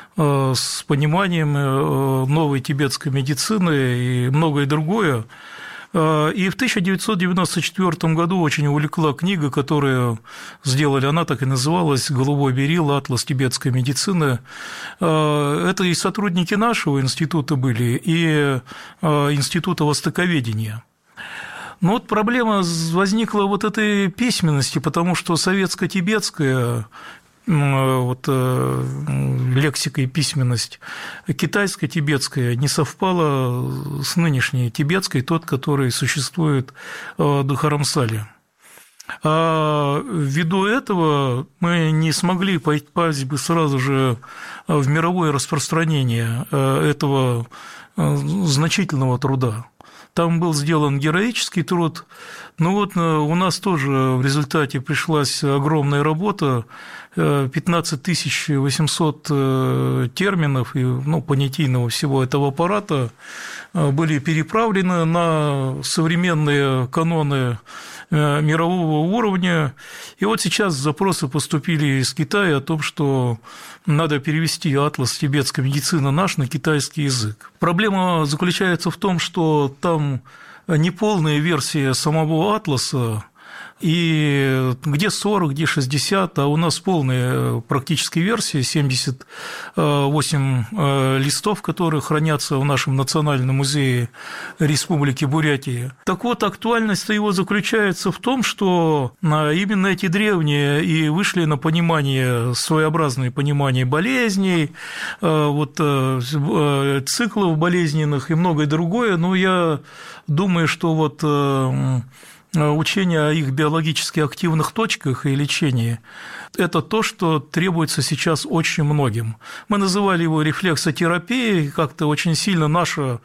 с пониманием новой тибетской медицины и многое другое. И в тысяча девятьсот девяносто четвёртом году очень увлекла книга, которую сделали, она так и называлась «Голубой берил. Атлас тибетской медицины». Это и сотрудники нашего института были, и Института востоковедения. Но вот проблема возникла вот этой письменности, потому что советско-тибетская вот, лексика и письменность китайско-тибетская не совпала с нынешней тибетской, тот, который существует в Дхарамсале. А ввиду этого мы не смогли попасть бы сразу же в мировое распространение этого значительного труда. Там был сделан героический труд, но вот у нас тоже в результате пришлась огромная работа, пятнадцать тысяч восемьсот терминов и ну, понятийного всего этого аппарата были переправлены на современные каноны мирового уровня. И вот сейчас запросы поступили из Китая о том, что надо перевести атлас тибетской медицины наш на китайский язык. Проблема заключается в том, что там неполная версия самого атласа, И где сорок, где шестьдесят, а у нас полная практически версия, семьдесят восемь листов, которые хранятся в нашем Национальном музее Республики Бурятия. Так вот, актуальность его заключается в том, что именно эти древние и вышли на понимание, своеобразное понимание болезней, вот, циклов болезненных и многое другое, но я думаю, что вот учение о их биологически активных точках и лечении – это то, что требуется сейчас очень многим. Мы называли его рефлексотерапией, как-то очень сильно наша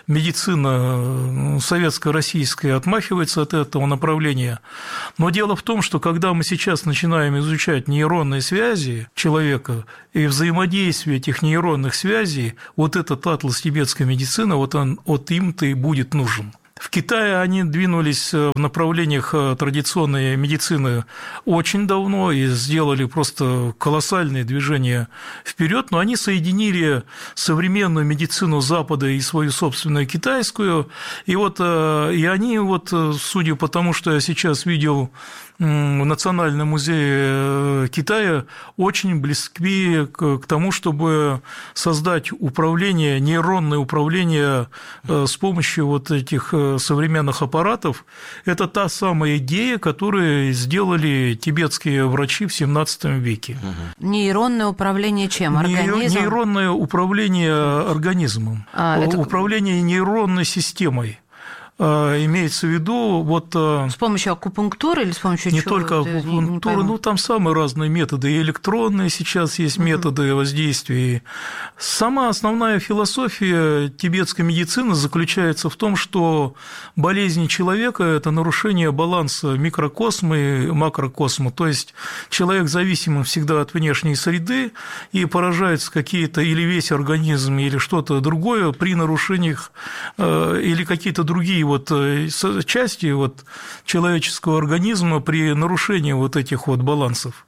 медицина советско-российская отмахивается от этого направления. Но дело в том, что когда мы сейчас начинаем изучать нейронные связи человека и взаимодействие этих нейронных связей, вот этот атлас тибетской медицины, вот он, вот им-то и будет нужен. В Китае они двинулись в направлениях традиционной медицины очень давно и сделали просто колоссальные движения вперед, но они соединили современную медицину Запада и свою собственную китайскую, и вот и они вот, судя по тому, что я сейчас видел в Национальном музее Китая, очень близки к тому, чтобы создать управление, нейронное управление с помощью вот этих современных аппаратов. Это та самая идея, которую сделали тибетские врачи в семнадцатом веке. Нейронное управление чем? Организмом? Нейронное управление организмом, а, это... управление нейронной системой. Имеется в виду вот… С помощью акупунктуры или с помощью не чего? Не только акупунктуры, ну там самые разные методы, и электронные сейчас есть методы угу. воздействия. Сама основная философия тибетской медицины заключается в том, что болезни человека – это нарушение баланса микрокосма и макрокосма, то есть человек зависим всегда от внешней среды, и поражаются какие-то или весь организм, или что-то другое при нарушениях, или какие-то другие вот части вот человеческого организма при нарушении вот этих вот балансов.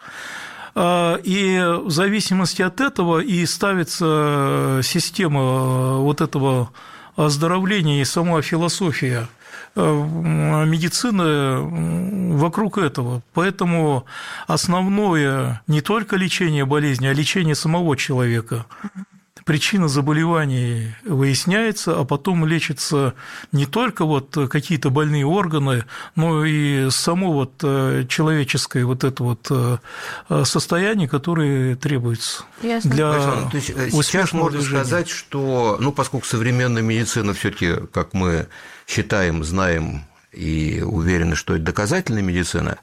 И в зависимости от этого и ставится система вот этого оздоровления и сама философия медицины вокруг этого. Поэтому основное не только лечение болезни, а лечение самого человека. Причина заболеваний выясняется, а потом лечатся не только вот какие-то больные органы, но и само вот человеческое вот это вот состояние, которое требуется. Ясно. Для Александр, то есть сейчас можно движения. сказать, что, ну, поскольку современная медицина все-таки, как мы считаем, знаем и уверены, что это доказательная медицина,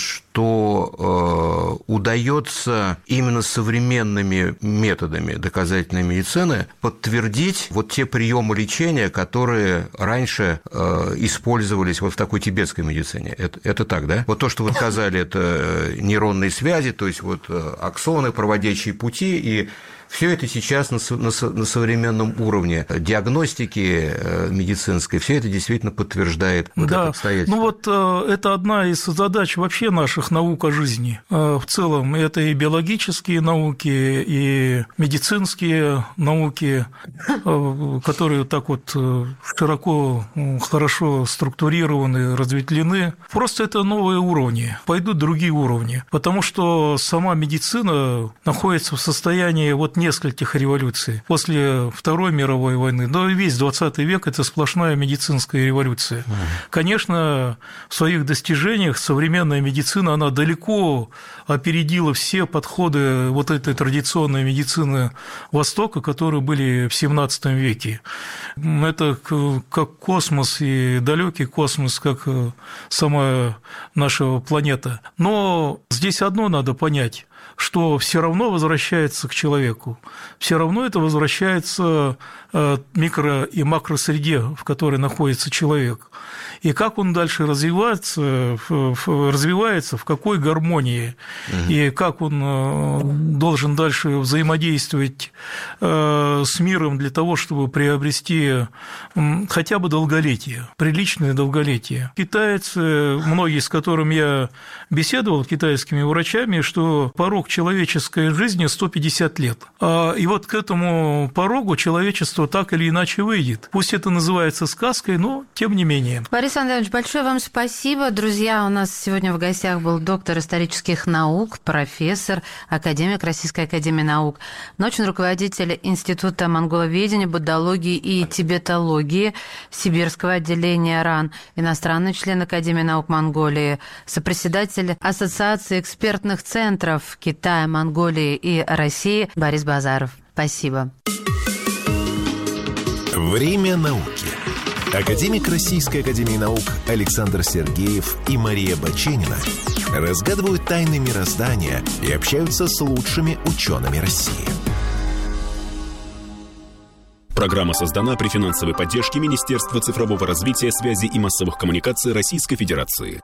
что удается именно современными методами доказательной медицины подтвердить вот те приемы лечения, которые раньше использовались вот в такой тибетской медицине. Это, это так, да? Вот то, что вы сказали, это нейронные связи, то есть вот аксоны, проводящие пути, и все это сейчас на, на, на современном уровне диагностики медицинской, все это действительно подтверждает вот да. это обстоятельство. Ну вот это одна из задач вообще наших наук о жизни. В целом это и биологические науки, и медицинские науки, которые так вот широко, хорошо структурированы, разветвлены. Просто это новые уровни, пойдут другие уровни, потому что сама медицина находится в состоянии вот нескольких революций. После Второй мировой войны, да, весь двадцатый век – это сплошная медицинская революция. Конечно, в своих достижениях современная медицина, она далеко опередила все подходы вот этой традиционной медицины Востока, которые были в семнадцатом веке. Это как космос и далекий космос, как сама наша планета. Но здесь одно надо понять, что все равно возвращается к человеку, все равно это возвращается микро- и макросреде, в которой находится человек. И как он дальше развивается, развивается, в какой гармонии, угу. и как он должен дальше взаимодействовать с миром для того, чтобы приобрести хотя бы долголетие, приличное долголетие. Китайцы, многие с которыми я беседовал, китайскими врачами, что порой порог человеческой жизни сто пятьдесят лет. И вот к этому порогу человечество так или иначе выйдет. Пусть это называется сказкой, но тем не менее. Борис Андреевич, большое вам спасибо. Друзья, у нас сегодня в гостях был доктор исторических наук, профессор, академик Российской академии наук, научный руководитель Института монголоведения, буддологии и тибетологии Сибирского отделения РАН, иностранный член Академии наук Монголии, сопредседатель Ассоциации экспертных центров Китая, Монголии и России Борис Базаров. Спасибо. Время науки. Академик Российской академии наук Александр Сергеев и Мария Баченина разгадывают тайны мироздания и общаются с лучшими учеными России. Программа создана при финансовой поддержке Министерства цифрового развития, связи и массовых коммуникаций Российской Федерации.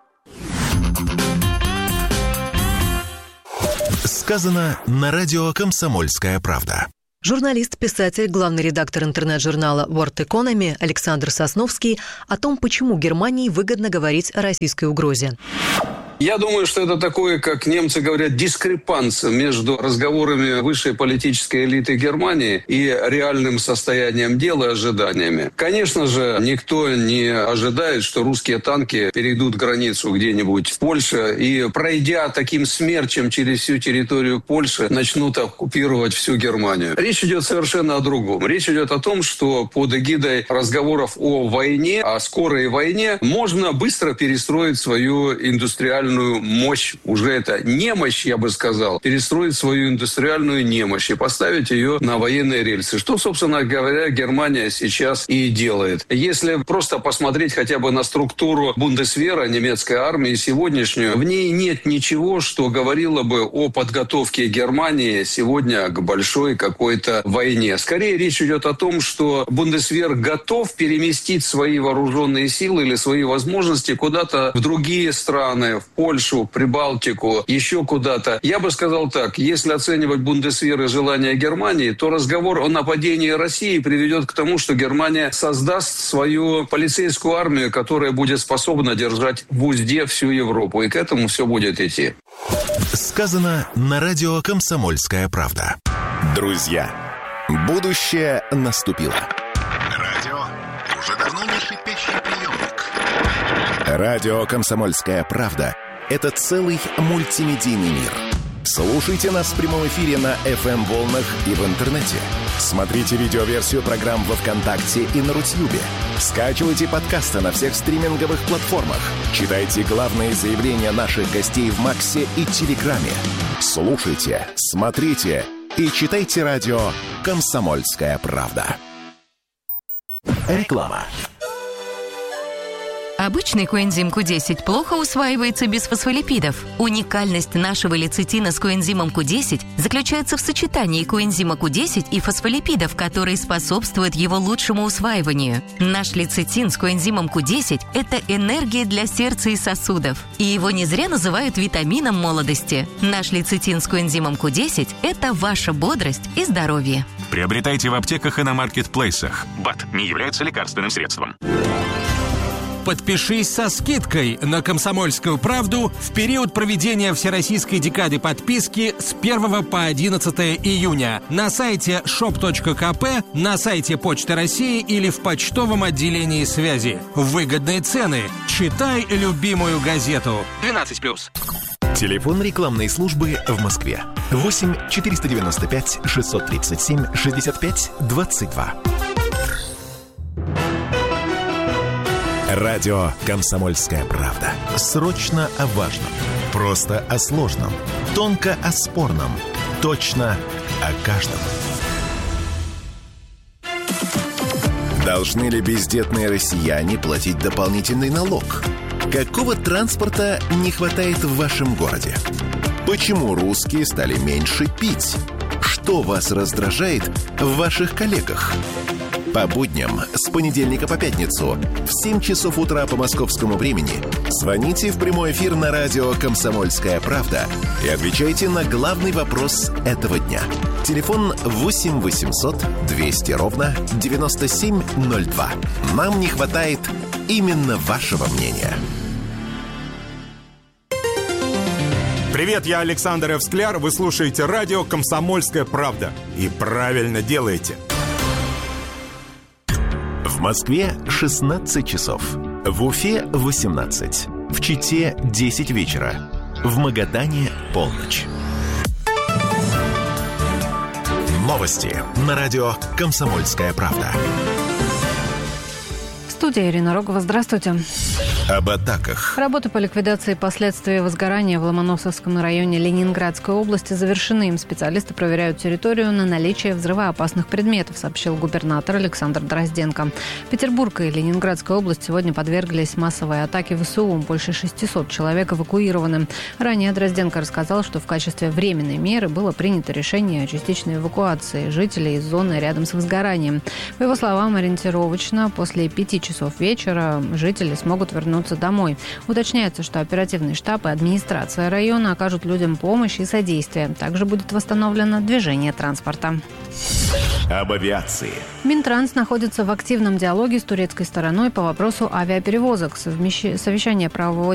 Сказано на радио «Комсомольская правда». Журналист, писатель, главный редактор интернет-журнала World Economy Александр Сосновский о том, почему Германии выгодно говорить о российской угрозе. Я думаю, что это такое, как немцы говорят, дискрепанция между разговорами высшей политической элиты Германии и реальным состоянием дела и ожиданиями. Конечно же, никто не ожидает, что русские танки перейдут границу где-нибудь в Польше и, пройдя таким смерчем через всю территорию Польши, начнут оккупировать всю Германию. Речь идет совершенно о другом. Речь идет о том, что под эгидой разговоров о войне, о скорой войне, можно быстро перестроить свою индустриальную мощь, уже это немощь, я бы сказал, перестроить свою индустриальную немощь и поставить ее на военные рельсы. Что, собственно говоря, Германия сейчас и делает. Если просто посмотреть хотя бы на структуру Бундесвера, немецкой армии сегодняшнюю, в ней нет ничего, что говорило бы о подготовке Германии сегодня к большой какой-то войне. Скорее речь идет о том, что Бундесвер готов переместить свои вооруженные силы или свои возможности куда-то в другие страны, в Польшу, Прибалтику, еще куда-то. Я бы сказал так, если оценивать Бундесвер и желания Германии, то разговор о нападении России приведет к тому, что Германия создаст свою полицейскую армию, которая будет способна держать в узде всю Европу. И к этому все будет идти. Сказано на радио «Комсомольская правда». Друзья, будущее наступило. Радио уже давно не шипящий приемник. Радио «Комсомольская правда» — это целый мультимедийный мир. Слушайте нас в прямом эфире на эф эм-волнах и в интернете. Смотрите видеоверсию программ во ВКонтакте и на Рутьюбе. Скачивайте подкасты на всех стриминговых платформах. Читайте главные заявления наших гостей в Максе и Телеграме. Слушайте, смотрите и читайте радио «Комсомольская правда». Реклама. Обычный коэнзим ку десять плохо усваивается без фосфолипидов. Уникальность нашего лецитина с коэнзимом ку десять заключается в сочетании коэнзима ку десять и фосфолипидов, которые способствуют его лучшему усваиванию. Наш лецитин с коэнзимом ку десять – это энергия для сердца и сосудов. И его не зря называют витамином молодости. Наш лецитин с коэнзимом ку десять – это ваша бодрость и здоровье. Приобретайте в аптеках и на маркетплейсах. БАД не является лекарственным средством. Подпишись со скидкой на «Комсомольскую правду» в период проведения Всероссийской декады подписки с первого по одиннадцатое июня на сайте шоп точка ка пэ, на сайте Почты России или в почтовом отделении связи. Выгодные цены. Читай любимую газету. двенадцать плюс. Телефон рекламной службы в Москве. восемь четыреста девяносто пять шестьсот тридцать семь шестьдесят пять двадцать два. Радио «Комсомольская правда». Срочно о важном. Просто о сложном. Тонко о спорном. Точно о каждом. Должны ли бездетные россияне платить дополнительный налог? Какого транспорта не хватает в вашем городе? Почему русские стали меньше пить? Что вас раздражает в ваших коллегах? По будням с понедельника по пятницу в семь часов утра по московскому времени звоните в прямой эфир на радио «Комсомольская правда» и отвечайте на главный вопрос этого дня. Телефон восемь восемьсот двести ровно девяносто семь ноль два. Нам не хватает именно вашего мнения. Привет, я Александр Эвскляр. Вы слушаете радио «Комсомольская правда». И правильно делаете. В Москве шестнадцать часов. В Уфе восемнадцать. В Чите десять вечера. В Магадане полночь. Новости на радио «Комсомольская правда». Студия Ирина Рогова. Здравствуйте. Об атаках. Работы по ликвидации последствий возгорания в Ломоносовском районе Ленинградской области завершены. Им специалисты проверяют территорию на наличие взрывоопасных предметов, сообщил губернатор Александр Дрозденко. Петербург и Ленинградская область сегодня подверглись массовой атаке ВСУ. Больше шестисот человек эвакуированы. Ранее Дрозденко рассказал, что в качестве временной меры было принято решение о частичной эвакуации жителей из зоны рядом с возгоранием. По его словам, ориентировочно после пяти часов вечера жители смогут вернуться домой. Уточняется, что оперативный штаб и администрация района окажут людям помощь и содействие. Также будет восстановлено движение транспорта. Об авиации. Минтранс находится в активном диалоге с турецкой стороной по вопросу авиаперевозок. Совещание правового